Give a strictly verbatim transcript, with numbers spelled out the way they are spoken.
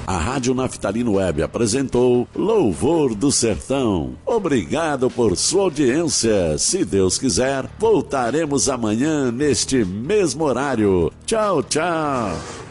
A Rádio Naftalino Web apresentou Louvor do Sertão. Obrigado por sua audiência. Se Deus quiser, voltaremos amanhã neste mesmo horário. Tchau, tchau.